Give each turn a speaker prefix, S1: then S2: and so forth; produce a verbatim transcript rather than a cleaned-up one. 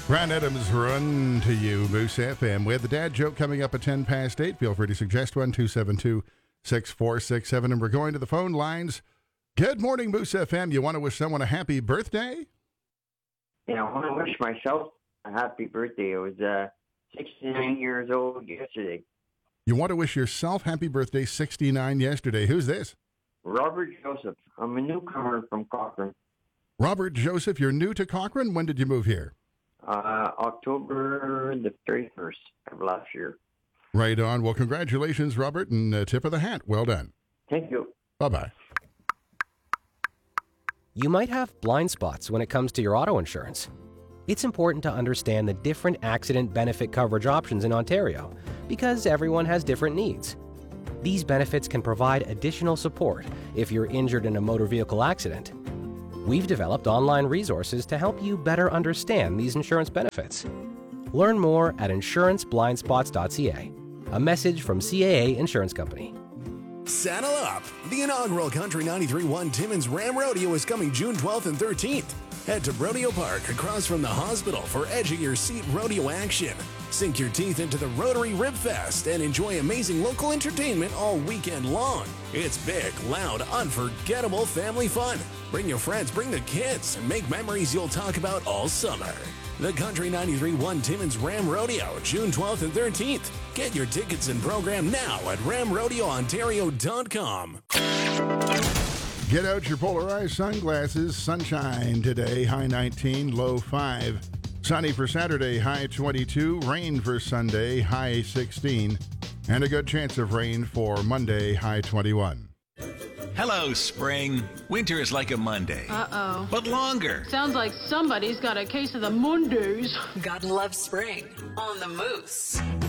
S1: Ron Adams, Run to You, Moose F M. We have the dad joke coming up at ten past eight. Feel free to suggest one, two seven two, six four six seven. And we're going to the phone lines. Good morning, Moose F M. You want to wish someone a happy birthday?
S2: Yeah, I want to wish myself a happy birthday. I was uh, sixty-nine years old yesterday.
S1: You want to wish yourself happy birthday, sixty-nine yesterday. Who's this?
S2: Robert Joseph. I'm a newcomer from Cochrane.
S1: Robert Joseph, you're new to Cochrane. When did you move here?
S2: Uh, October the thirty-first of last year.
S1: Right on. Well, congratulations, Robert, and uh, tip of the hat. Well done.
S2: Thank you.
S1: Bye-bye.
S3: You might have blind spots when it comes to your auto insurance. It's important to understand the different accident benefit coverage options in Ontario because everyone has different needs. These benefits can provide additional support if you're injured in a motor vehicle accident. We've developed online resources to help you better understand these insurance benefits. Learn more at insurance blind spots dot c a. A message from C A A Insurance Company.
S4: Saddle up! The inaugural Country ninety-three point one Timmins Ram Rodeo is coming June twelfth and thirteenth. Head to Rodeo Park across from the hospital for edge of your seat rodeo action. Sink your teeth into the Rotary Rib Fest and enjoy amazing local entertainment all weekend long. It's big, loud, unforgettable family fun. Bring your friends, bring the kids, and make memories you'll talk about all summer. The Country ninety-three point one Timmins Ram Rodeo, June twelfth and thirteenth. Get your tickets and program now at ram rodeo ontario dot com.
S1: Get out your polarized sunglasses. Sunshine today, high nineteen, low five. Sunny for Saturday, high twenty-two. Rain for Sunday, high sixteen. And a good chance of rain for Monday, high twenty-one.
S5: Hello, spring. Winter is like a Monday.
S6: Uh-oh.
S5: But longer.
S6: Sounds like somebody's got a case of the Mondays.
S7: God loves spring on the Moose.